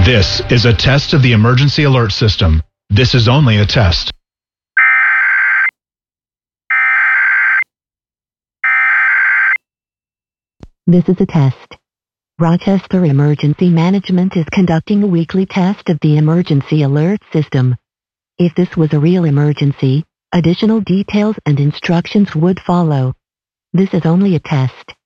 This is a test of the emergency alert system. This is only a test. This is a test. Rochester Emergency Management is conducting a weekly test of the emergency alert system. If this was a real emergency, additional details and instructions would follow. This is only a test.